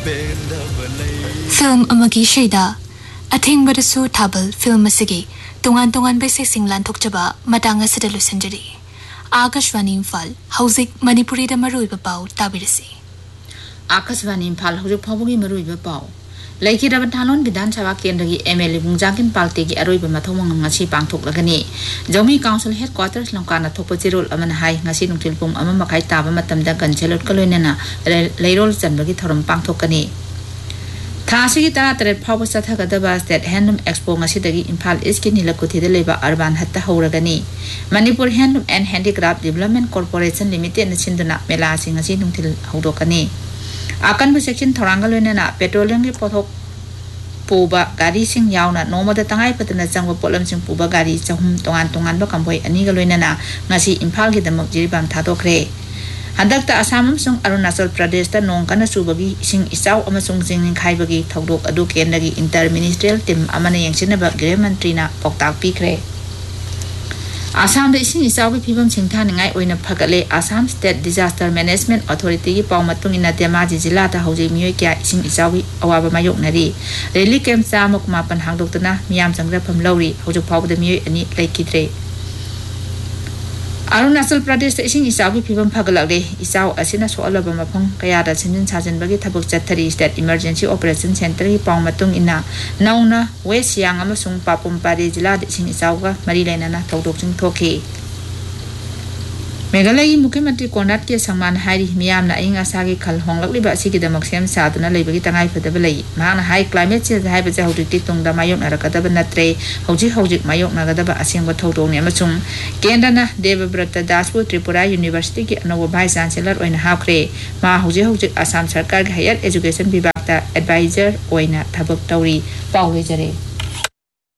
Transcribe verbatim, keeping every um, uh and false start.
Film amagi sheda athing badasu thabal film asigi tungan tungan basic singlan thokjaba matanga sidalu sanjari Akashvani Imphal Hauzik Manipuri da maruiba pau tabirisi Akashvani Imphal Hauzik Phabugi maruiba pau Laiki da Bantalon Vidhan Sabha Kendragi M L A Bungjakin Palte gi aruiba mathomang ngasi pangthoklagani Jomi Council Headquarters Langkana thokpa chirol amana hai ngasi nungtil pum ama makai taba matamda ganchelot kaloinena leirol chanbagi thoram pangthokani Thasi tara tare phabu sathagadaba State Handloom Expo ngasidagi Imphal East ki Nilakuthi da leba urban hatta hauragani Manipur Handloom and Handicraft Development Corporation Limited na chinduna mela sing ngasi nungtil haudokani Akan bu section thoranga loinena petroleum ki pothok puba gari sing yauna nomada tangai patana changwa polam sing puba gari chahum tongan tongan ba kamboi ani ga loinena ngasi Imphal gi damak jiribam thadokre Handakta Assam sung Arunachal Pradesh ta nong kana subagi sing isaw amasung jingning khaibagi thodok adu kendagi interministerial team amana yengsinaba Gre Mantri na poktak pikre Assam da sing isaw gi phibam singtha ningai oina phagale Assam State Disaster Management Authority gi pawmatung ina Dhemaji jilla ta hauji miyoi kya sing isaw gi awaba mayok nari rally camp samuk mapan hangdoktuna miyam sangra pham lawri hauju phawda miyoi ani laikidre Arunachal Pradesh ising isaw gi phibam phagalagre isaw asina soalaba mafang kaya da sinjin sajen bagi thabuk chathari State Emergency Operation Center gi pawmatung ina nauna West Siang amasung Papum Pari jilla de ising isaw ga mari lainana thodok jing thoki Meghalaya Mukhyamantri Konrad K Sangman Hari miyam na ing asagi khal honglakliba asigi damak sem saduna leibagi tangai phadaba lei mahana high climate change haiba ja haudik tungda mayok narakadaba natre hauji hauji mayok nagadaba asengba thodong ne amachung kendana Debabrata Daspur Tripura University ki anawa vice chancellor oina hapkre ma hauji hauji Assam Sarkar gi higher education vibhag ta advisor oina thabak tauri pawle jare